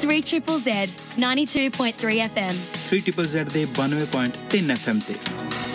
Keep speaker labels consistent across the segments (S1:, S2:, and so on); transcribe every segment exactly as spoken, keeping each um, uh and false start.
S1: three Z Z Z ninety-two point three F M
S2: three Z Z Z ਦੇ ninety point three F M ਤੇ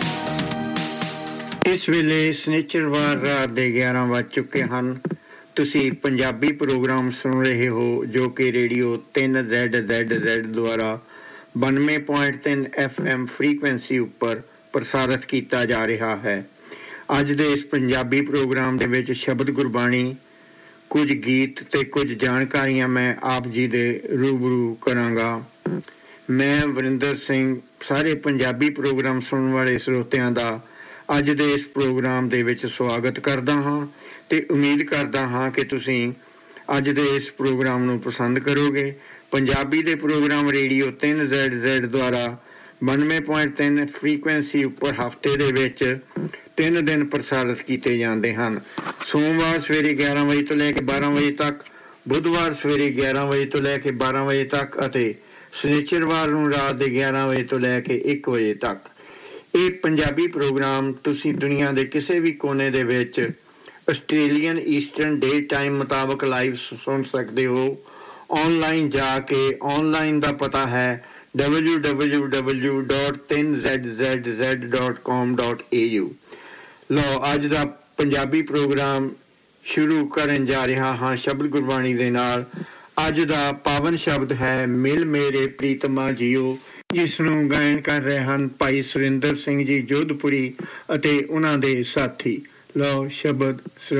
S3: ਇਸ ਵੇਲੇ ਸਨਿਚਰਵਾਰ ਰਾਤ ਦੇ ਗਿਆਰਾਂ ਵੱਜ ਚੁੱਕੇ ਹਨ। ਤੁਸੀਂ ਪੰਜਾਬੀ ਪ੍ਰੋਗਰਾਮ ਸੁਣ ਰਹੇ ਹੋ ਜੋ ਕਿ ਰੇਡੀਓ ਤਿੰਨ ਜ਼ੈਡ ਜ਼ੈਡ ਜ਼ੈਡ ਦੁਆਰਾ ninety point three F M frequency ਉੱਪਰ ਪ੍ਰਸਾਰਿਤ ਕੀਤਾ ਜਾ ਰਿਹਾ ਹੈ। ਅੱਜ ਦੇ ਇਸ ਪੰਜਾਬੀ ਪ੍ਰੋਗਰਾਮ ਦੇ ਵਿੱਚ ਸ਼ਬਦ ਗੁਰਬਾਣੀ, ਕੁਝ ਗੀਤ ਤੇ ਕੁਝ ਜਾਣਕਾਰੀਆਂ ਮੈਂ ਆਪ ਜੀ ਦੇ ਰੂਬਰੂ ਕਰਾਂਗਾ। ਮੈਂ ਵਰਿੰਦਰ ਸਿੰਘ ਸਾਰੇ ਪੰਜਾਬੀ ਪ੍ਰੋਗਰਾਮ ਸੁਣਨ ਵਾਲੇ ਸਰੋਤਿਆਂ ਦਾ ਅੱਜ ਦੇ ਇਸ ਪ੍ਰੋਗਰਾਮ ਦੇ ਵਿੱਚ ਸਵਾਗਤ ਕਰਦਾ ਹਾਂ ਤੇ ਉਮੀਦ ਕਰਦਾ ਹਾਂ ਕਿ ਤੁਸੀਂ ਅੱਜ ਦੇ ਇਸ ਪ੍ਰੋਗਰਾਮ ਨੂੰ ਪਸੰਦ ਕਰੋਗੇ। ਪੰਜਾਬੀ ਦੇ ਪ੍ਰੋਗਰਾਮ ਰੇਡੀਓ ਤਿੰਨ ਜ਼ੈਡ ਜ਼ੈਡ ਦੁਆਰਾ ninety point three ਫ੍ਰੀਕੁਐਂਸੀ ਉੱਪਰ ਹਫ਼ਤੇ ਦੇ ਵਿੱਚ ਤਿੰਨ ਦਿਨ ਪ੍ਰਸਾਰਿਤ ਕੀਤੇ ਜਾਂਦੇ ਹਨ। ਸੋਮਵਾਰ ਸਵੇਰੇ ਗਿਆਰਾਂ ਵਜੇ ਤੋਂ ਲੈ ਕੇ ਬਾਰਾਂ ਵਜੇ ਤੱਕ, ਬੁੱਧਵਾਰ ਸਵੇਰੇ ਗਿਆਰਾਂ ਵਜੇ ਤੋਂ ਲੈ ਕੇ ਬਾਰਾਂ ਵਜੇ ਤੱਕ ਅਤੇ ਸ਼ਨੀਚਰਵਾਰ ਨੂੰ ਰਾਤ ਦੇ ਗਿਆਰਾਂ ਵਜੇ ਤੋਂ ਲੈ ਕੇ ਇੱਕ ਵਜੇ ਤੱਕ। ਇਹ ਪੰਜਾਬੀ ਪ੍ਰੋਗਰਾਮ ਤੁਸੀਂ ਦੁਨੀਆ ਦੇ ਕਿਸੇ ਵੀ ਕੋਨੇ ਦੇ ਵਿੱਚ ਆਸਟ੍ਰੇਲੀਅਨ ਈਸਟਰਨ ਡੇ ਟਾਈਮ ਮੁਤਾਬਕ ਲਾਈਵ ਸੁਣ ਸਕਦੇ ਹੋ। ਔਨਲਾਈਨ ਜਾ ਕੇ, ਔਨਲਾਈਨ ਦਾ ਪਤਾ ਹੈ w w w dot three z z z dot com dot a u। ਲਓ, ਅੱਜ ਦਾ ਪੰਜਾਬੀ ਪ੍ਰੋਗਰਾਮ ਸ਼ੁਰੂ ਕਰਨ ਜਾ ਰਿਹਾ ਹਾਂ ਸ਼ਬਦ ਗੁਰਬਾਣੀ ਦੇ ਨਾਲ। ਅੱਜ ਦਾ ਪਾਵਨ ਸ਼ਬਦ ਹੈ ਮਿਲ ਮੇਰੇ ਪ੍ਰੀਤਮਾ ਜੀਓ, ਜਿਸ ਨੂੰ ਗਾਇਨ ਕਰ ਰਹੇ ਹਨ ਭਾਈ ਸੁਰਿੰਦਰ ਸਿੰਘ ਜੀ ਜੋਧਪੁਰੀ ਅਤੇ ਉਹਨਾਂ ਦੇ ਸਾਥੀ। ਲਓ ਸ਼ਬਦ